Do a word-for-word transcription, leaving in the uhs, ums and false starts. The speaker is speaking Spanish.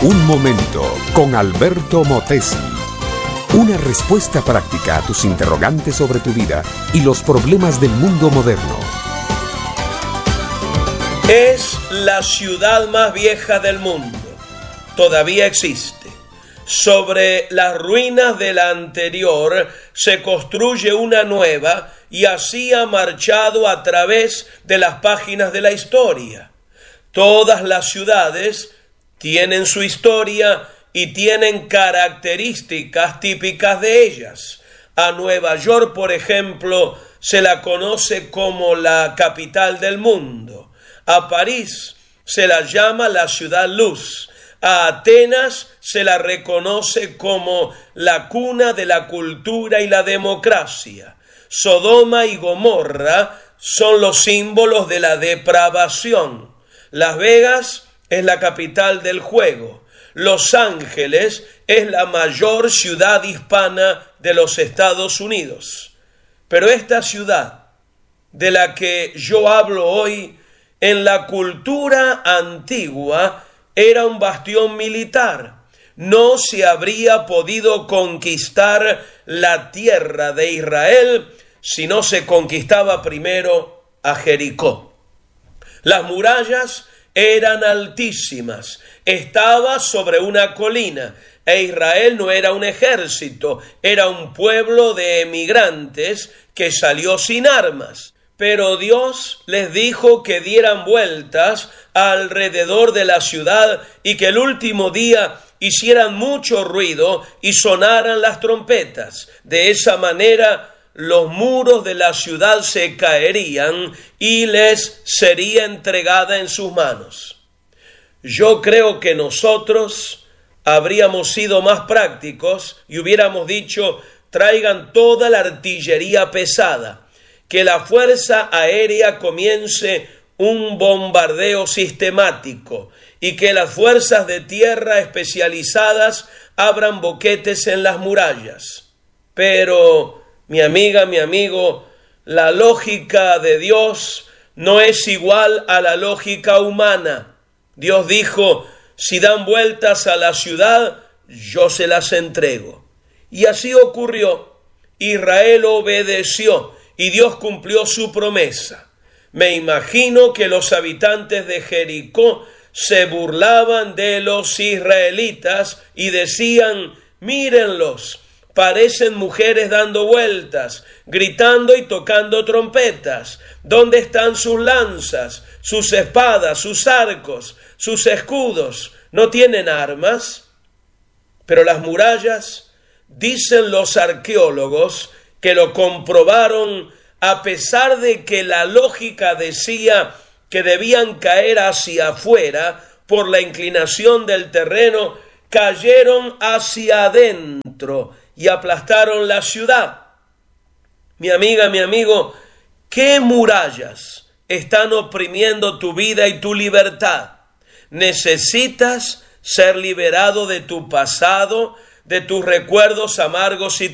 Un momento con Alberto Motesi. Una respuesta práctica a tus interrogantes sobre tu vida y los problemas del mundo moderno. Es la ciudad más vieja del mundo. Todavía existe. Sobre las ruinas de la anterior se construye una nueva y así ha marchado a través de las páginas de la historia. Todas las ciudades tienen su historia y tienen características típicas de ellas. A Nueva York, por ejemplo, se la conoce como la capital del mundo. A París se la llama la ciudad luz. A Atenas se la reconoce como la cuna de la cultura y la democracia. Sodoma y Gomorra son los símbolos de la depravación. Las Vegas es la capital del juego. Los Ángeles es la mayor ciudad hispana de los Estados Unidos. Pero esta ciudad de la que yo hablo hoy, en la cultura antigua, era un bastión militar. No se habría podido conquistar la tierra de Israel si no se conquistaba primero a Jericó. Las murallas eran altísimas, estaba sobre una colina, e Israel no era un ejército, era un pueblo de emigrantes que salió sin armas. Pero Dios les dijo que dieran vueltas alrededor de la ciudad y que el último día hicieran mucho ruido y sonaran las trompetas. De esa manera los muros de la ciudad se caerían y les sería entregada en sus manos. Yo creo que nosotros habríamos sido más prácticos y hubiéramos dicho: traigan toda la artillería pesada, que la fuerza aérea comience un bombardeo sistemático y que las fuerzas de tierra especializadas abran boquetes en las murallas. Pero mi amiga, mi amigo, la lógica de Dios no es igual a la lógica humana. Dios dijo: si dan vueltas a la ciudad, yo se las entrego. Y así ocurrió. Israel obedeció y Dios cumplió su promesa. Me imagino que los habitantes de Jericó se burlaban de los israelitas y decían: mírenlos, parecen mujeres dando vueltas, gritando y tocando trompetas. ¿Dónde están sus lanzas, sus espadas, sus arcos, sus escudos? ¿No tienen armas? Pero las murallas, dicen los arqueólogos, que lo comprobaron, a pesar de que la lógica decía que debían caer hacia afuera por la inclinación del terreno, cayeron hacia adentro y aplastaron la ciudad. Mi amiga, mi amigo, ¿qué murallas están oprimiendo tu vida y tu libertad? Necesitas ser liberado de tu pasado, de tus recuerdos amargos y